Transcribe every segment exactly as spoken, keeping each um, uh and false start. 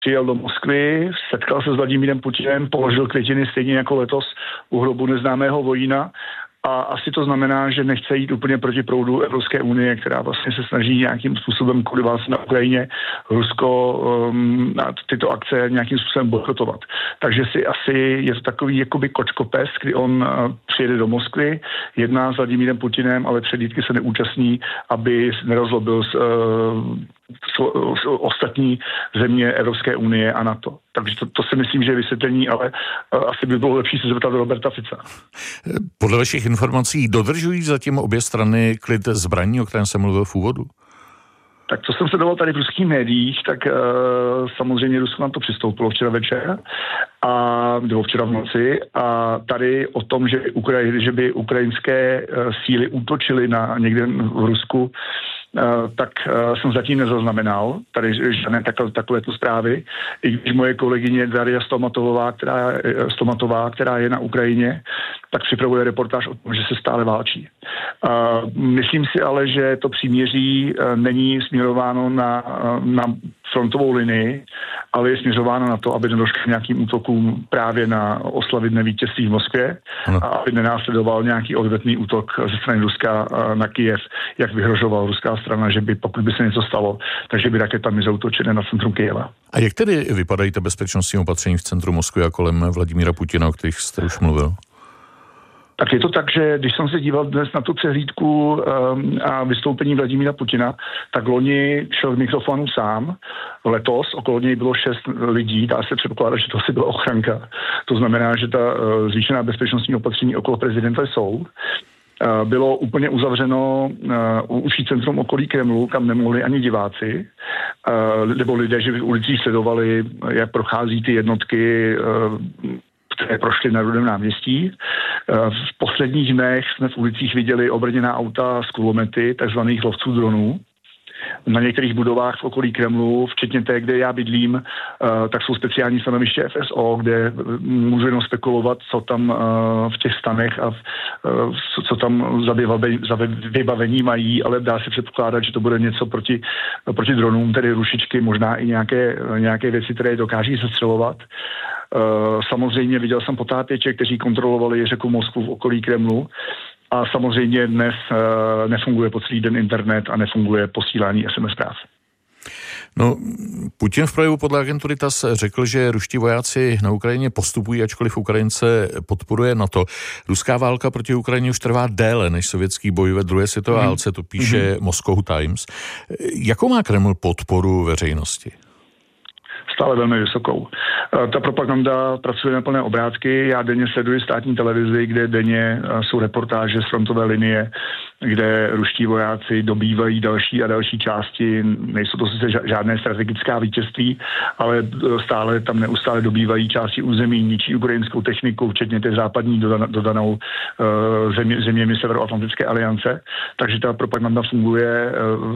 přijel do Moskvy, setkal se s Vladimírem Putinem, položil květiny stejně jako letos u hrobu neznámého vojína. A asi to znamená, že nechce jít úplně proti proudu Evropské unie, která vlastně se snaží nějakým způsobem kvůli válce na Ukrajině Rusko um, na tyto akce nějakým způsobem bojkotovat. Takže si asi je to takový jakoby kočkopes, kdy on uh, přijede do Moskvy, jedná s Vladimírem Putinem, ale předjídky se neúčastní, aby nerozlobil s, uh, s, s ostatní země Evropské unie a NATO. Takže to, to si myslím, že je vysvětlení, ale uh, asi by bylo lepší se zeptat Roberta Fica. Podle vašich informací dodržují zatím obě strany klid zbraní, o kterém jsem mluvil v úvodu? Tak co jsem se dovolil tady v ruských médiích, tak uh, samozřejmě Rusko na to přistoupilo včera večer a nebo včera v noci a tady o tom, že, Ukraj, že by ukrajinské uh, síly útočily na někde v Rusku, Uh, tak uh, jsem zatím nezaznamenal tady žádné takové, takovéto zprávy, i když moje kolegyně Daria Stomatová, která, Stomatová, která je na Ukrajině, tak připravuje reportáž o tom, že se stále válčí. Uh, myslím si ale, že to příměří uh, není směrováno na, uh, na frontovou linii, ale je směřováno na to, aby nedošlo k nějakým útokům právě na oslavy dne vítězství v Moskvě a aby nenásledoval nějaký odvetný útok ze strany Ruska uh, na Kyjev, jak vyhrožoval ruská strana, že by, pokud by se něco stalo, takže by raketami zaútočily na centrum Kyjeva. A jak tedy vypadají ta bezpečnostní opatření v centru Moskvy a kolem Vladimíra Putina, o kterých jste už mluvil? Tak je to tak, že když jsem se díval dnes na tu přehlídku um, a vystoupení Vladimíra Putina, tak loni šel k mikrofonu sám. Letos okolo něj bylo šest lidí, dá se předpokládat, že to asi byla ochranka. To znamená, že ta uh, zvýšená bezpečnostní opatření okolo prezidenta jsou. Bylo úplně uzavřeno uh, užší centrum okolí Kremlu, kam nemohli ani diváci, uh, nebo lidé, že v ulicích sledovali, jak prochází ty jednotky, uh, které prošly na Rudém náměstí. Uh, v posledních dnech jsme v ulicích viděli obrněná auta s kulomety, takzvaných lovců dronů. Na některých budovách v okolí Kremlu, včetně té, kde já bydlím, tak jsou speciální stanoviště F S O, kde můžu jenom spekulovat, co tam v těch stanech a co tam za vybavení mají, ale dá se předpokládat, že to bude něco proti, proti dronům, tedy rušičky, možná i nějaké, nějaké věci, které dokáží sestřelovat. Samozřejmě viděl jsem potápěče, kteří kontrolovali řeku Moskvu v okolí Kremlu. A samozřejmě dnes uh, nefunguje po celý den internet a nefunguje posílání es em es zpráv. No, Putin v projevu podle agentury T A S řekl, že ruští vojáci na Ukrajině postupují, ačkoliv Ukrajince podporuje NATO. Ruská válka proti Ukrajině už trvá déle než sovětský boj ve druhé světové mm. válce, to píše mm. Moscow Times. Jakou má Kreml podporu veřejnosti? Stále velmi vysokou. Ta propaganda pracuje na plné obrátky. Já denně sleduji státní televizi, kde denně jsou reportáže z frontové linie, kde ruští vojáci dobývají další a další části. Nejsou to sice žádné strategická vítězství, ale stále tam neustále dobývají části území, ničí ukrajinskou techniku, včetně té západní dodanou země, zeměmi Severoatlantické aliance. Takže ta propaganda funguje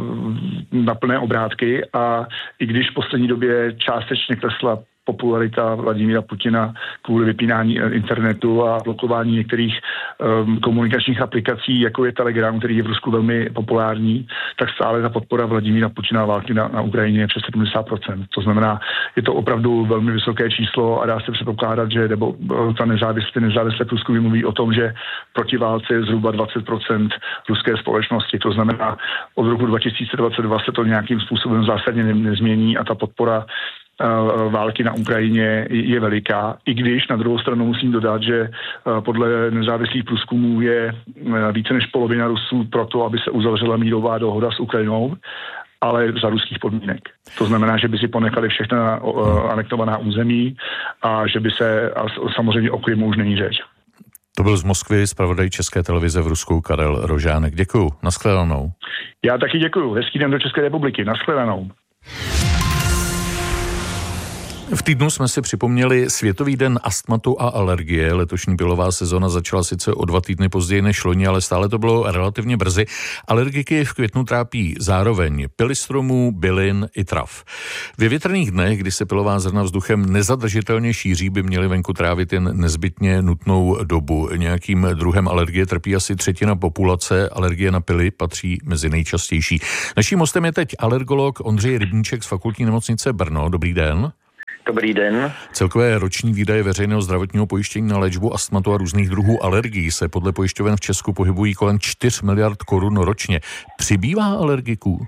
na plné obrátky a i když v poslední době částečně klesla popularita Vladimíra Putina kvůli vypínání internetu a blokování některých um, komunikačních aplikací, jako je Telegram, který je v Rusku velmi populární, tak stále ta podpora Vladimíra Putina války na, na Ukrajině je přes sedmdesát procent. To znamená, je to opravdu velmi vysoké číslo a dá se předpokládat, že nebo ta nezávislé, nezávislé průzkumy mluví o tom, že proti válce je zhruba dvacet procent ruské společnosti. To znamená, od roku dva tisíce dvacet dva se to nějakým způsobem zásadně nezmění a ta podpora války na Ukrajině je veliká, i když na druhou stranu musím dodat, že podle nezávislých průzkumů je více než polovina Rusů proto, aby se uzavřela mírová dohoda s Ukrajinou, ale za ruských podmínek. To znamená, že by si ponechali všechna anektovaná území a že by se, a samozřejmě o Krymu už není řeč. To byl z Moskvy zpravodaj České televize v Rusku Karel Rožánek. Děkuju. Nashledanou. Já taky děkuju. Hezký den do České republiky. Nashledanou. V týdnu jsme si připomněli Světový den astmatu a alergie. Letošní pilová sezona začala sice o dva týdny později než loni, ale stále to bylo relativně brzy. Alergiky v květnu trápí zároveň pily stromů, bylin i trav. Ve větrných dnech, kdy se pilová zrna vzduchem nezadržitelně šíří, by měly venku trávit jen nezbytně nutnou dobu. Nějakým druhem alergie trpí asi třetina populace. Alergie na pily patří mezi nejčastější. Naším hostem je teď alergolog Ondřej Rybníček z Fakultní nemocnice Brno. Dobrý den. Dobrý den. Celkové roční výdaje veřejného zdravotního pojištění na léčbu astmatu a různých druhů alergií se podle pojišťoven v Česku pohybují kolem čtyři miliard korun ročně. Přibývá alergiků?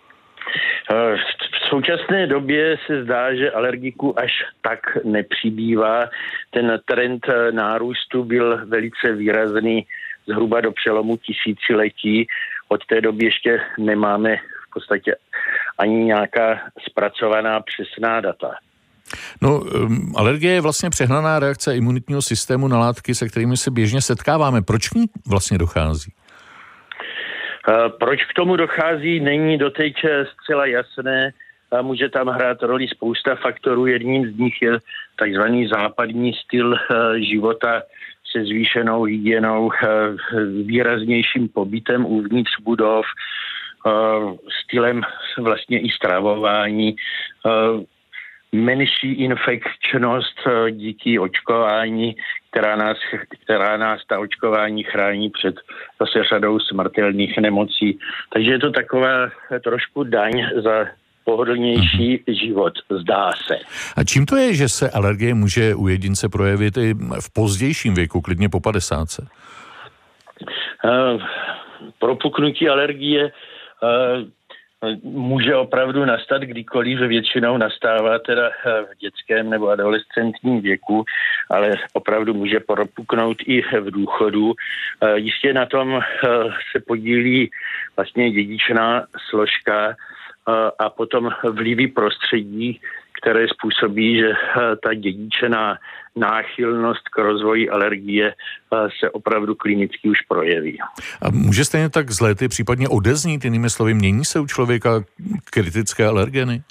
V současné době se zdá, že alergiků až tak nepřibývá. Ten trend nárůstu byl velice výrazný zhruba do přelomu tisíciletí. Od té doby ještě nemáme v podstatě ani nějaká zpracovaná přesná data. No, um, alergie je vlastně přehnaná reakce imunitního systému na látky, se kterými se běžně setkáváme. Proč k ní vlastně dochází? Proč k tomu dochází, není doteď zcela jasné. Může tam hrát roli spousta faktorů. Jedním z nich je takzvaný západní styl života se zvýšenou hygienou, výraznějším pobytem uvnitř budov, stylem vlastně i stravování, menší infekčnost díky očkování, která nás, která nás ta očkování chrání před zase řadou smrtelných nemocí. Takže je to taková trošku daň za pohodlnější život, zdá se. A čím to je, že se alergie může u jedince projevit i v pozdějším věku, klidně po padesátce? Uh, propuknutí alergie uh, může opravdu nastat kdykoliv, většinou nastává teda v dětském nebo adolescentním věku, ale opravdu může propuknout i v důchodu. Jistě na tom se podílí vlastně dědičná složka a potom vlivy prostředí, které způsobí, že ta dědičná náchylnost k rozvoji alergie se opravdu klinicky už projeví. A může stejně tak z léty případně odeznít, jinými slovy, mění se u člověka kritické alergeny?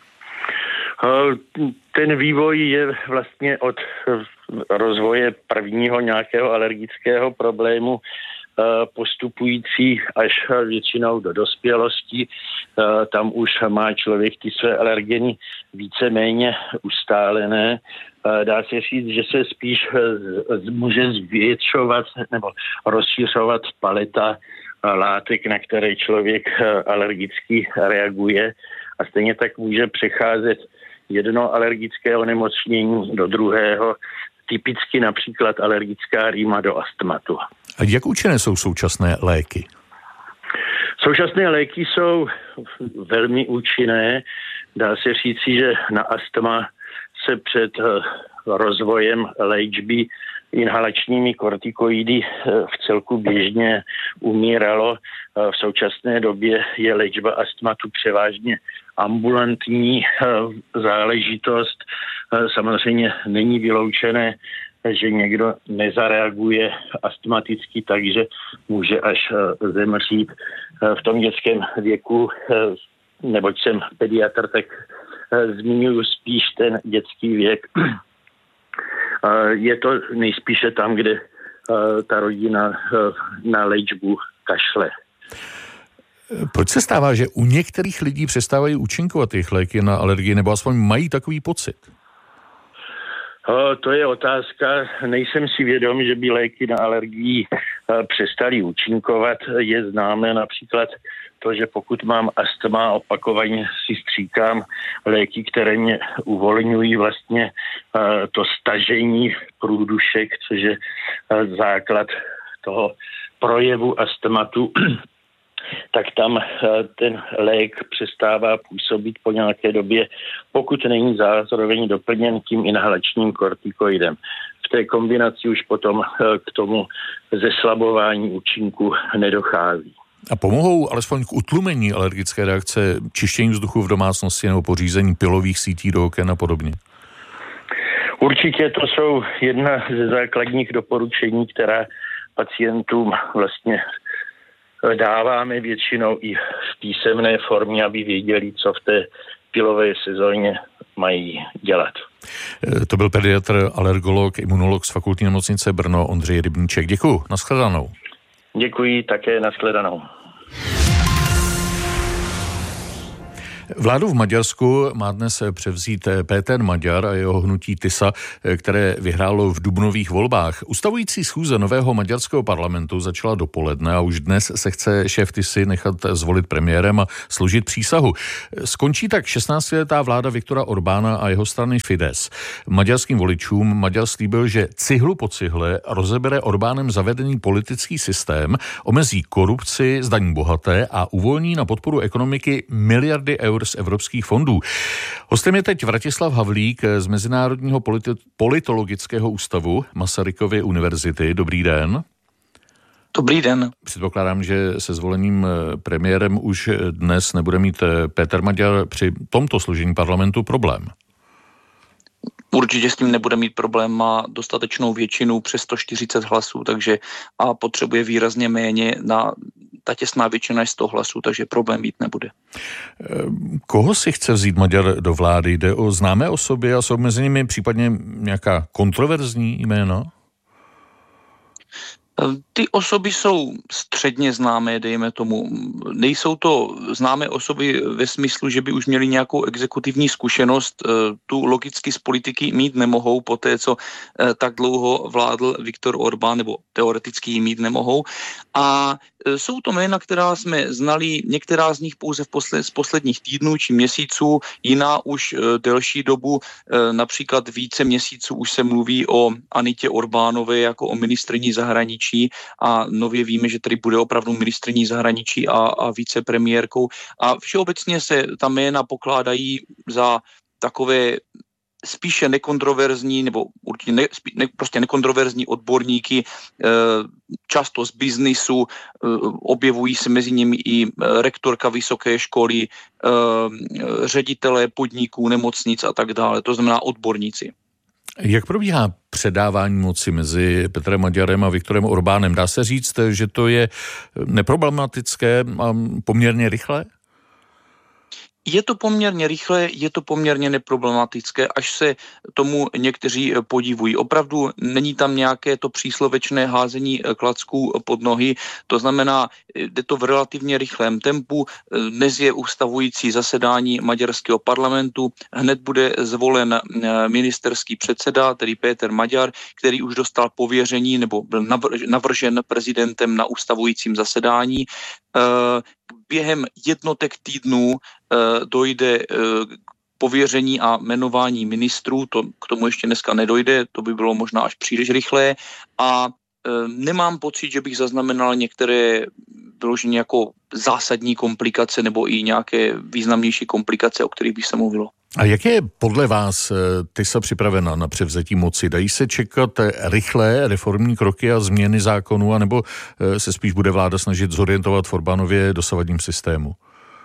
Ten vývoj je vlastně od rozvoje prvního nějakého alergického problému postupující až většinou do dospělosti. Tam už má člověk ty své alergeny víceméně ustálené. Dá se říct, že se spíš může zvětšovat nebo rozšiřovat paleta látek, na které člověk alergicky reaguje, a stejně tak může přecházet jedno alergické onemocnění do druhého, typicky například alergická rýma do astmatu. A jak účinné jsou současné léky? Současné léky jsou velmi účinné. Dá se říci, že na astma se před rozvojem léčby inhalačními kortikoidy v celku běžně umíralo. V současné době je léčba astmatu převážně ambulantní záležitost. Samozřejmě není vyloučené, že někdo nezareaguje astmaticky, takže může až zemřít. V tom dětském věku, neboť jsem pediatr, tak zmiňuji spíš ten dětský věk. Je to nejspíše tam, kde ta rodina na léčbu kašle. Proč se stává, že u některých lidí přestávají účinkovat jejich léky na alergii, nebo aspoň mají takový pocit? O, to je otázka. Nejsem si vědom, že by léky na alergii přestaly účinkovat. Je známé například to, že pokud mám astma, opakovaně si stříkám léky, které mě uvolňují vlastně to stažení průdušek, což je základ toho projevu astmatu, tak tam ten lék přestává působit po nějaké době, pokud není zároveň doplněn tím inhalačním kortikoidem. V té kombinaci už potom k tomu zeslabování účinku nedochází. A pomohou alespoň k utlumení alergické reakce čištění vzduchu v domácnosti nebo pořízení pilových sítí do oken a podobně? Určitě to jsou jedna ze základních doporučení, která pacientům vlastně dáváme většinou i v písemné formě, aby věděli, co v té pilové sezóně mají dělat. To byl pediatr, alergolog, imunolog z Fakultní nemocnice Brno Ondřej Rybníček. Děkuju, nashledanou. Děkuji, také nashledanou. Vládu v Maďarsku má dnes převzít Péter Magyar a jeho hnutí Tisa, které vyhrálo v dubnových volbách. Ustavující schůze nového maďarského parlamentu začala dopoledne a už dnes se chce šéf Tisy nechat zvolit premiérem a složit přísahu. Skončí tak šestnáctiletá vláda Viktora Orbána a jeho strany Fidesz. Maďarským voličům Maďar slíbil, že cihlu po cihle rozebere Orbánem zavedený politický systém, omezí korupci, zdaní bohaté a uvolní na podporu ekonomiky miliardy eur z evropských fondů. Hostem je teď Vratislav Havlík z Mezinárodního politi- politologického ústavu Masarykovy univerzity. Dobrý den. Dobrý den. Předpokládám, že se zvoleným premiérem už dnes nebude mít Péter Magyar při tomto složení parlamentu problém. Určitě s tím nebude mít problém, má dostatečnou většinu přes sto čtyřicet hlasů, takže a potřebuje výrazně méně na ta těsná většina je sto hlasů, takže problém mít nebude. Koho si chce vzít Maďar do vlády? Jde o známé osoby a jsou mezi nimi případně nějaká kontroverzní jména? Ty osoby jsou středně známé, dejme tomu. Nejsou to známé osoby ve smyslu, že by už měli nějakou exekutivní zkušenost. Tu logicky z politiky mít nemohou, po té, co tak dlouho vládl Viktor Orbán, nebo teoreticky ji mít nemohou. A jsou to jména, která jsme znali, některá z nich pouze v posled, z posledních týdnů či měsíců, jiná už delší dobu, například více měsíců už se mluví o Anitě Orbánové jako o ministryni zahraničí a nově víme, že tady bude opravdu ministryní zahraničí a, a vicepremiérkou. A všeobecně se ta jména pokládají za takové spíše nekontroverzní, nebo určitě ne, ne, prostě nekontroverzní odborníky, často z biznisu, objevují se mezi nimi i rektorka vysoké školy, ředitelé podniků, nemocnic a tak dále, to znamená odborníci. Jak probíhá předávání moci mezi Petrem Magyarem a Viktorem Orbánem? Dá se říct, že to je neproblematické a poměrně rychlé? Je to poměrně rychle, je to poměrně neproblematické, až se tomu někteří podivují. Opravdu není tam nějaké to příslovečné házení klacků pod nohy, to znamená, jde to v relativně rychlém tempu. Dnes je ustavující zasedání maďarského parlamentu, hned bude zvolen ministerský předseda, tedy Péter Magyar, který už dostal pověření nebo byl navržen prezidentem na ustavujícím zasedání. Během jednotek týdnů dojde k pověření a jmenování ministrů, to k tomu ještě dneska nedojde, to by bylo možná až příliš rychlé a nemám pocit, že bych zaznamenal některé vyloženě jako zásadní komplikace nebo i nějaké významnější komplikace, o kterých by se mluvilo. A jak je podle vás Tisa připravena na převzetí moci? Dají se čekat rychlé reformní kroky a změny zákonů, anebo se spíš bude vláda snažit zorientovat v Orbánově dosavadním systému?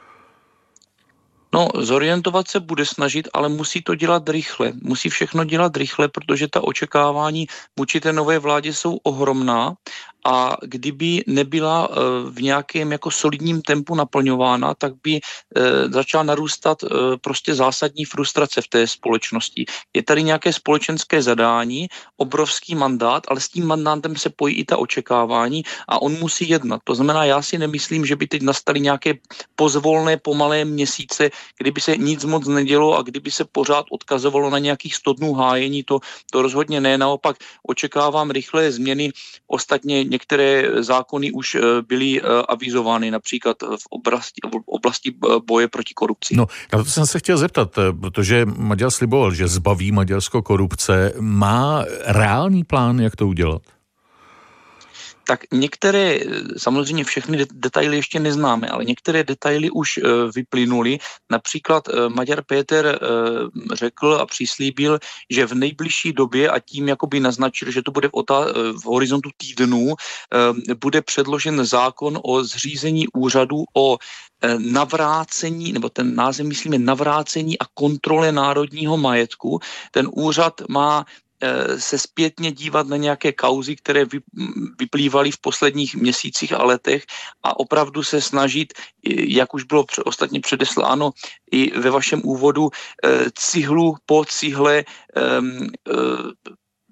No, zorientovat se bude snažit, ale musí to dělat rychle. Musí všechno dělat rychle, protože ta očekávání vůči té nové vládě jsou ohromná a kdyby nebyla v nějakém jako solidním tempu naplňována, tak by začala narůstat prostě zásadní frustrace v té společnosti. Je tady nějaké společenské zadání, obrovský mandát, ale s tím mandátem se pojí i ta očekávání a on musí jednat. To znamená, já si nemyslím, že by teď nastaly nějaké pozvolné, pomalé měsíce, kdyby se nic moc nedělo a kdyby se pořád odkazovalo na nějakých sto dnů hájení, to, to rozhodně ne. Naopak očekávám rychlé změny. Ostatně některé zákony už byly avizovány, například v oblasti, v oblasti boje proti korupci. No, na to jsem se chtěl zeptat, protože Maďar sliboval, že zbaví Maďarsko korupce. Má reálný plán, jak to udělat? Tak některé, samozřejmě všechny detaily ještě neznáme, ale některé detaily už vyplynuly. Například Maďar Péter řekl a přislíbil, že v nejbližší době a tím jakoby naznačil, že to bude v, otá- v horizontu týdnů, bude předložen zákon o zřízení úřadu o navrácení, nebo ten název myslíme navrácení a kontrole národního majetku. Ten úřad má se zpětně dívat na nějaké kauzy, které vyplývaly v posledních měsících a letech a opravdu se snažit, jak už bylo ostatně předesláno i ve vašem úvodu, cihlu po cihle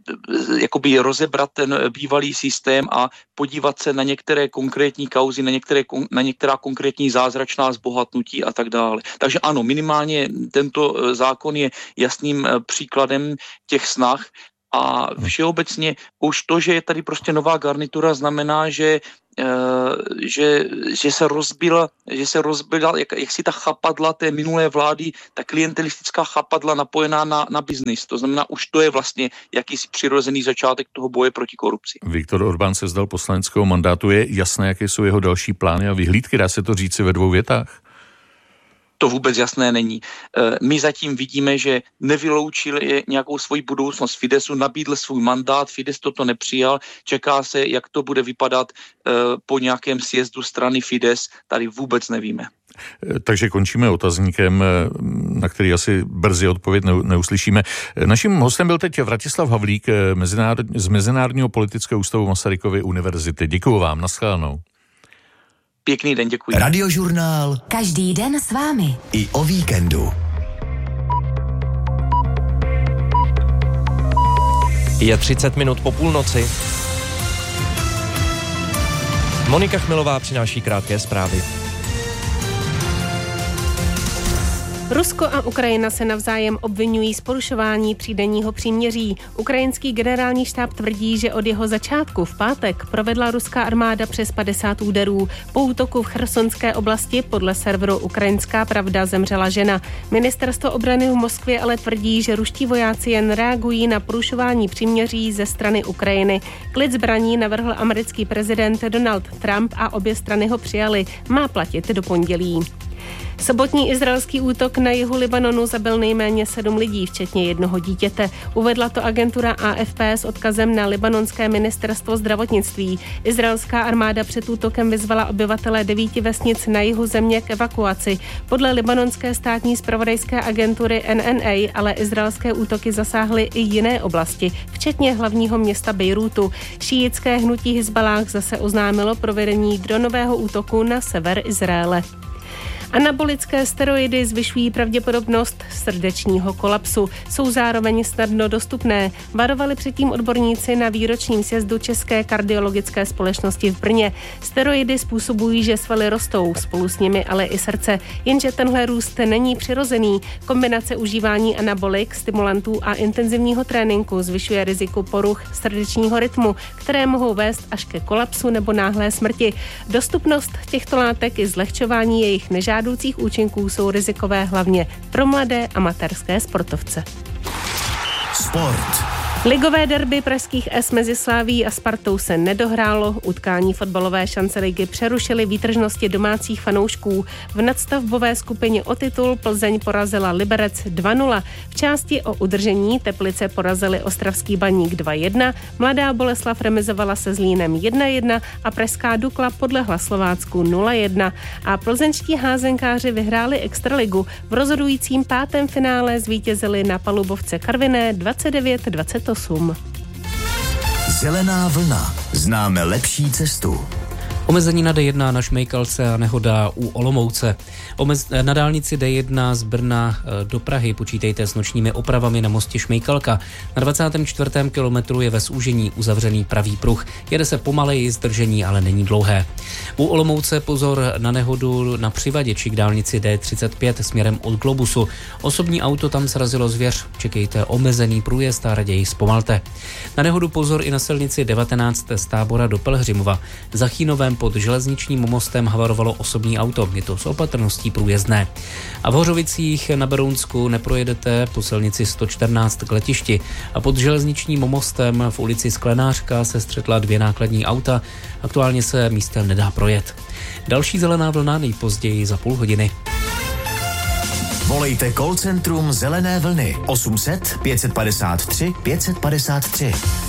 jakoby rozebrat ten bývalý systém a podívat se na některé konkrétní kauzy, na, některé, na některá konkrétní zázračná zbohatnutí a tak dále. Takže ano, minimálně tento zákon je jasným příkladem těch snah a všeobecně už to, že je tady prostě nová garnitura, znamená, že Že, že se rozbila, že se rozbila jak, jak si ta chapadla té minulé vlády, ta klientelistická chapadla napojená na, na biznis. To znamená, už to je vlastně jakýsi přirozený začátek toho boje proti korupci. Viktor Orbán se vzdal poslaneckého mandátu. Je jasné, jaké jsou jeho další plány a vyhlídky? Dá se to říci ve dvou větách? To vůbec jasné není. My zatím vidíme, že nevyloučil nějakou svoji budoucnost Fidesu, nabídl svůj mandát, Fides toto nepřijal, čeká se, jak to bude vypadat po nějakém sjezdu strany Fides, tady vůbec nevíme. Takže končíme otazníkem, na který asi brzy odpověď neuslyšíme. Naším hostem byl teď Vratislav Havlík z Mezinárodního politického ústavu Masarykovy univerzity. Děkuju vám, nashledanou. Pěkný den, děkuji. Radiožurnál. Každý den s vámi. I o víkendu. Je třicet minut po půlnoci. Monika Chmelová přináší krátké zprávy. Rusko a Ukrajina se navzájem obvinují z porušování třídenního příměří. Ukrajinský generální štáb tvrdí, že od jeho začátku v pátek provedla ruská armáda přes padesát úderů. Po útoku v Chersonské oblasti podle serveru Ukrajinská pravda zemřela žena. Ministerstvo obrany v Moskvě ale tvrdí, že ruští vojáci jen reagují na porušování příměří ze strany Ukrajiny. Klid zbraní navrhl americký prezident Donald Trump a obě strany ho přijali. Má platit do pondělí. Sobotní izraelský útok na jihu Libanonu zabil nejméně sedm lidí, včetně jednoho dítěte. Uvedla to agentura A F P s odkazem na libanonské ministerstvo zdravotnictví. Izraelská armáda před útokem vyzvala obyvatele devíti vesnic na jihu země k evakuaci. Podle libanonské státní zpravodajské agentury N N A ale izraelské útoky zasáhly i jiné oblasti, včetně hlavního města Bejrútu. Šíitské hnutí Hizbalách zase oznámilo provedení dronového útoku na sever Izraele. Anabolické steroidy zvyšují pravděpodobnost srdečního kolapsu. Jsou zároveň snadno dostupné. Varovali předtím odborníci na výročním sjezdu České kardiologické společnosti v Brně. Steroidy způsobují, že svaly rostou, spolu s nimi ale i srdce. Jenže tenhle růst není přirozený. Kombinace užívání anabolik, stimulantů a intenzivního tréninku zvyšuje riziko poruch srdečního rytmu, které mohou vést až ke kolapsu nebo náhlé smrti. Dostupnost těchto látek i zlehčování jejich nežádoucích účinků jsou rizikové hlavně pro mladé amatérské sportovce. Sport. Ligové derby pražských S mezi Slavií a Spartou se nedohrálo. Utkání fotbalové šance ligy přerušily výtržnosti domácích fanoušků. V nadstavbové skupině o titul Plzeň porazila Liberec dva nula. V části o udržení Teplice porazili Ostravský Baník dva jedna, Mladá Boleslav remizovala se Zlínem jedna jedna a pražská Dukla podlehla Slovácku nula jedna. A plzeňští házenkáři vyhráli extraligu. V rozhodujícím pátém finále zvítězili na palubovce Karviné dvacet devět dvacet osm. Zelená vlna. Známe lepší cestu. Omezení na D jedna na Šmejkalce a nehoda u Olomouce. Omez, na dálnici D jedna z Brna do Prahy počítejte s nočními opravami na mostě Šmejkalka. Na dvacátém čtvrtém kilometru je ve zúžení uzavřený pravý pruh. Jede se pomaleji, zdržení ale není dlouhé. U Olomouce pozor na nehodu na přivaděči k dálnici D třicet pět směrem od Globusu. Osobní auto tam srazilo zvěř. Čekejte omezený průjezd a raději zpomalte. Na nehodu pozor i na silnici devatenáct z Tábora do Pelhřimova. Za Chýnovém pod železničním mostem havarovalo osobní auto. Je to s opatrností průjezdné. A v Hořovicích na Berounsku neprojedete po silnici sto čtrnáct k letišti. A pod železničním mostem v ulici Sklenářka se střetla dvě nákladní auta. Aktuálně se místem nedá projet. Další zelená vlna nejpozději za půl hodiny. Volejte call centrum Zelené vlny osm set pět padesát tři pět padesát tři.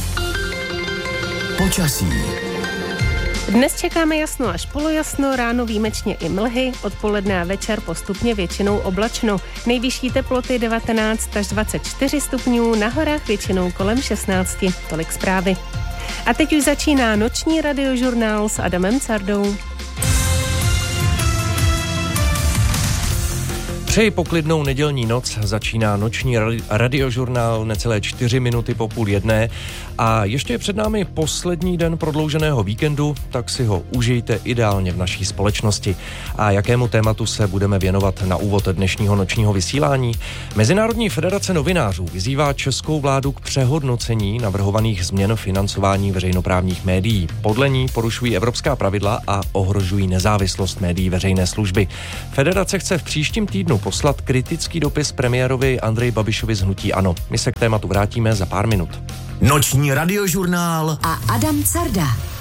Počasí. Dnes čekáme jasno až polojasno, ráno výjimečně i mlhy, odpoledne a večer postupně většinou oblačno. Nejvyšší teploty devatenáct až dvacet čtyři stupňů, na horách většinou kolem šestnáct. Tolik zprávy. A teď už začíná noční radiožurnál s Adamem Cardou. Přeji poklidnou nedělní noc, začíná noční radiožurnál necelé čtyři minuty po půl jedné a ještě je před námi poslední den prodlouženého víkendu, tak si ho užijte ideálně v naší společnosti. A jakému tématu se budeme věnovat na úvod dnešního nočního vysílání? Mezinárodní federace novinářů vyzývá českou vládu k přehodnocení navrhovaných změn financování veřejnoprávních médií. Podle ní porušují evropská pravidla a ohrožují nezávislost médií veřejné služby. Federace chce v příštím týdnu poslat kritický dopis premiérovi Andreji Babišovi z hnutí ANO. My se k tématu vrátíme za pár minut. Noční radiožurnál a Adam Carda.